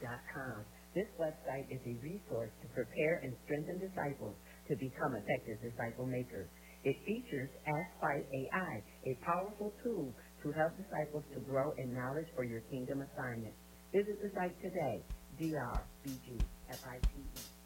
DrBG.com. This website is a resource to prepare and strengthen disciples to become effective disciple makers. It features Ask Fight AI, a powerful tool to help disciples to grow in knowledge for your kingdom assignment. Visit the site today, DrBG, FITE.